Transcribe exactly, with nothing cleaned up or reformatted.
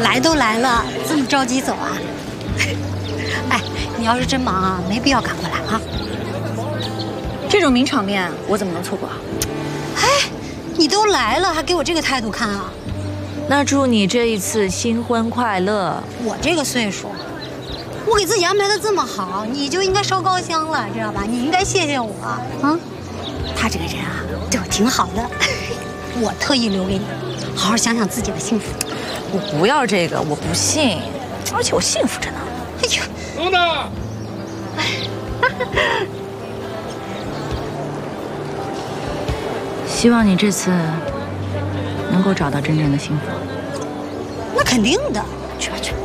来都来了，这么着急走啊？哎，你要是真忙啊，没必要赶过来啊。 这种名场面我怎么能错过啊？ 哎，你都来了，还给我这个态度看啊？ 那祝你这一次新婚快乐。 我这个岁数，我给自己安排的这么好，你就应该烧高香了，知道吧？你应该谢谢我啊。他这个人啊，对我挺好的，我特意留给你，好好想想自己的幸福。 我不要这个，我不信，而且我幸福着呢。 哎呀， 等等。 希望你这次能够找到真正的幸福。 那肯定的， 去吧去吧。